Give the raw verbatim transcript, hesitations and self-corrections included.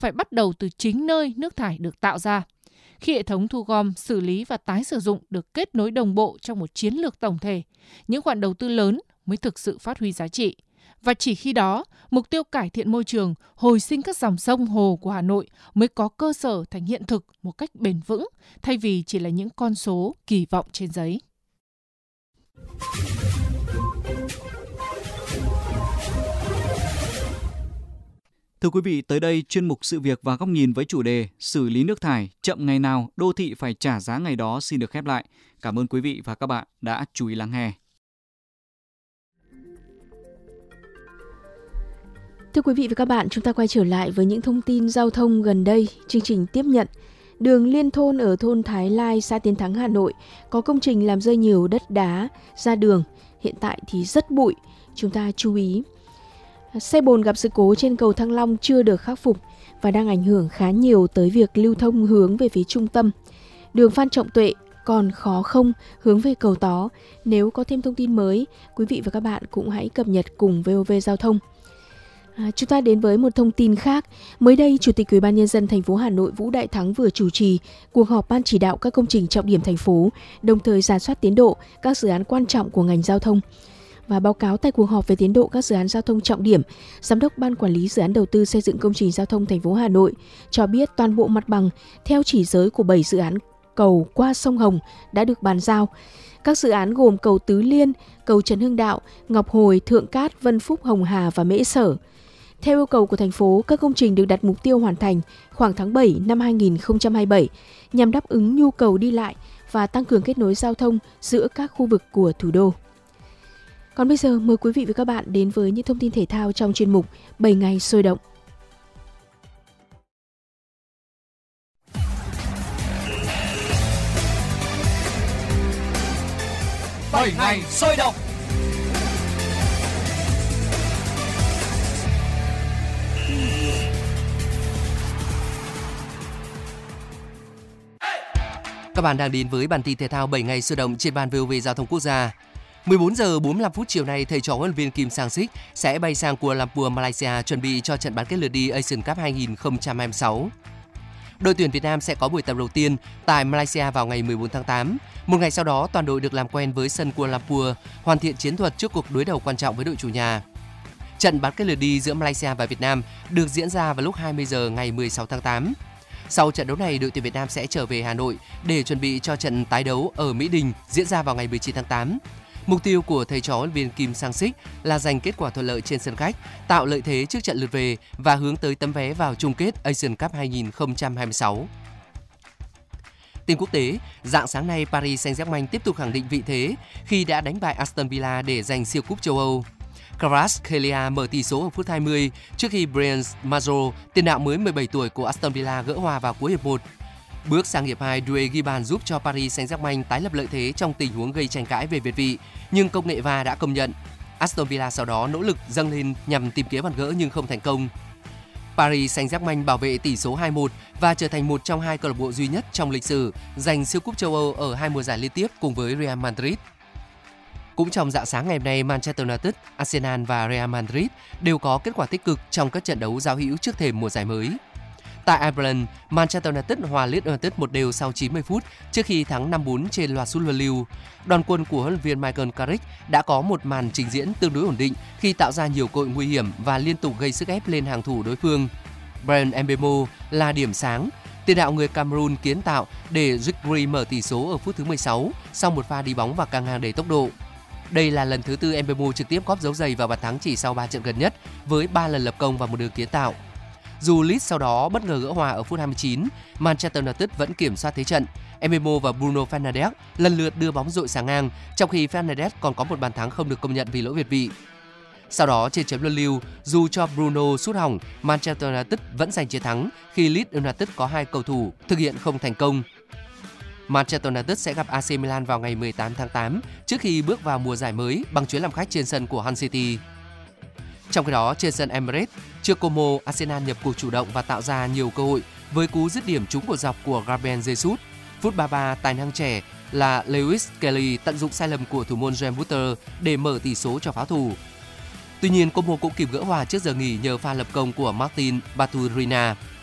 phải bắt đầu từ chính nơi nước thải được tạo ra. Khi hệ thống thu gom, xử lý và tái sử dụng được kết nối đồng bộ trong một chiến lược tổng thể, những khoản đầu tư lớn mới thực sự phát huy giá trị. Và chỉ khi đó, mục tiêu cải thiện môi trường, hồi sinh các dòng sông hồ của Hà Nội mới có cơ sở thành hiện thực một cách bền vững, thay vì chỉ là những con số kỳ vọng trên giấy. Thưa quý vị, tới đây chuyên mục Sự việc và góc nhìn với chủ đề xử lý nước thải chậm ngày nào đô thị phải trả giá ngày đó xin được khép lại. Cảm ơn quý vị và các bạn đã chú ý lắng nghe. Thưa quý vị và các bạn, chúng ta quay trở lại với những thông tin giao thông gần đây. Chương trình tiếp nhận đường liên thôn ở thôn Thái Lai, xã Tiến Thắng, Hà Nội có công trình làm rơi nhiều đất đá ra đường. Hiện tại thì rất bụi. Chúng ta chú ý. Xe bồn gặp sự cố trên cầu Thăng Long chưa được khắc phục và đang ảnh hưởng khá nhiều tới việc lưu thông hướng về phía trung tâm. Đường Phan Trọng Tuệ còn khó không hướng về cầu Tó. Nếu có thêm thông tin mới, quý vị và các bạn cũng hãy cập nhật cùng vê o vê Giao thông. À, chúng ta đến với một thông tin khác. Mới đây, Chủ tịch Ủy ban Nhân dân thành phố Hà Nội Vũ Đại Thắng vừa chủ trì cuộc họp ban chỉ đạo các công trình trọng điểm thành phố, đồng thời rà soát tiến độ các dự án quan trọng của ngành giao thông. Và báo cáo tại cuộc họp về tiến độ các dự án giao thông trọng điểm, Giám đốc Ban Quản lý Dự án Đầu tư Xây dựng Công trình Giao thông thành phố Hà Nội cho biết toàn bộ mặt bằng theo chỉ giới của bảy dự án cầu qua sông Hồng đã được bàn giao. Các dự án gồm cầu Tứ Liên, cầu Trần Hưng Đạo, Ngọc Hồi, Thượng Cát, Vân Phúc, Hồng Hà và Mễ Sở. Theo yêu cầu của thành phố, các công trình được đặt mục tiêu hoàn thành khoảng tháng bảy năm hai nghìn không trăm hai mươi bảy nhằm đáp ứng nhu cầu đi lại và tăng cường kết nối giao thông giữa các khu vực của thủ đô. Còn bây giờ mời quý vị và các bạn đến với những thông tin thể thao trong chuyên mục bảy ngày sôi động. bảy ngày sôi động. Các bạn đang đến với bản tin thể thao bảy ngày sôi động trên ban vê o vê Giao thông Quốc gia. mười bốn giờ bốn mươi lăm phút chiều nay, thầy trò huấn luyện viên Kim Sang-sik sẽ bay sang Kuala Lumpur, Malaysia chuẩn bị cho trận bán kết lượt đi Asian Cup hai không hai sáu. Đội tuyển Việt Nam sẽ có buổi tập đầu tiên tại Malaysia vào ngày mười bốn tháng tám. Một ngày sau đó, toàn đội được làm quen với sân Kuala Lumpur, hoàn thiện chiến thuật trước cuộc đối đầu quan trọng với đội chủ nhà. Trận bán kết lượt đi giữa Malaysia và Việt Nam được diễn ra vào lúc hai mươi giờ ngày mười sáu tháng tám. Sau trận đấu này, đội tuyển Việt Nam sẽ trở về Hà Nội để chuẩn bị cho trận tái đấu ở Mỹ Đình diễn ra vào ngày mười chín tháng tám. Mục tiêu của thầy trò huấn luyện viên Kim Sang-sik là giành kết quả thuận lợi trên sân khách, tạo lợi thế trước trận lượt về và hướng tới tấm vé vào chung kết Asian Cup hai không hai sáu. Tin quốc tế, rạng sáng nay Paris Saint-Germain tiếp tục khẳng định vị thế khi đã đánh bại Aston Villa để giành siêu cúp châu Âu. Kvaratskhelia mở tỷ số ở phút hai mươi trước khi Brian Mazo, tiền đạo mới mười bảy tuổi của Aston Villa gỡ hòa vào cuối hiệp một. Bước sang hiệp hai, Doué Ghiban giúp cho Paris Saint-Germain tái lập lợi thế trong tình huống gây tranh cãi về việt vị, nhưng công nghệ va đã công nhận. Aston Villa sau đó nỗ lực dâng lên nhằm tìm kiếm bàn gỡ nhưng không thành công. Paris Saint-Germain bảo vệ tỷ số hai một và trở thành một trong hai câu lạc bộ duy nhất trong lịch sử giành siêu cúp châu Âu ở hai mùa giải liên tiếp cùng với Real Madrid. Cũng trong rạng sáng ngày hôm nay, Manchester United, Arsenal và Real Madrid đều có kết quả tích cực trong các trận đấu giao hữu trước thềm mùa giải mới. Tại Ireland, Manchester United hòa Leeds United một đều sau chín mươi phút trước khi thắng năm bốn trên loạt sút luân lưu. Đoàn quân của huấn luyện viên Michael Carrick đã có một màn trình diễn tương đối ổn định khi tạo ra nhiều cơ hội nguy hiểm và liên tục gây sức ép lên hàng thủ đối phương. Bryan Mbeumo là điểm sáng. Tiền đạo người Cameroon kiến tạo để Zigri mở tỷ số ở phút thứ mười sáu sau một pha đi bóng và căng ngang đầy tốc độ. Đây là lần thứ tư Mbeumo trực tiếp góp dấu giày vào bàn thắng chỉ sau ba trận gần nhất với ba lần lập công và một đường kiến tạo. Dù Leeds sau đó bất ngờ gỡ hòa ở phút hai mươi chín, Manchester United vẫn kiểm soát thế trận. Mbeumo và Bruno Fernandes lần lượt đưa bóng dội sáng ngang, trong khi Fernandes còn có một bàn thắng không được công nhận vì lỗi việt vị. Sau đó trên chấm luân lưu, dù cho Bruno sút hỏng, Manchester United vẫn giành chiến thắng khi Leeds United có hai cầu thủ thực hiện không thành công. Manchester United sẽ gặp a xê Milan vào ngày mười tám tháng tám trước khi bước vào mùa giải mới bằng chuyến làm khách trên sân của Hull City. Trong khi đó, trên sân Emirates, trước Como, Arsenal nhập cuộc chủ động và tạo ra nhiều cơ hội với cú dứt điểm trúng của dọc của Gabriel Jesus. Phút ba mươi ba, tài năng trẻ là Lewis Kelly tận dụng sai lầm của thủ môn Graham Potter để mở tỷ số cho pháo thủ. Tuy nhiên, Como cũng kịp gỡ hòa trước giờ nghỉ nhờ pha lập công của Martin Baturina.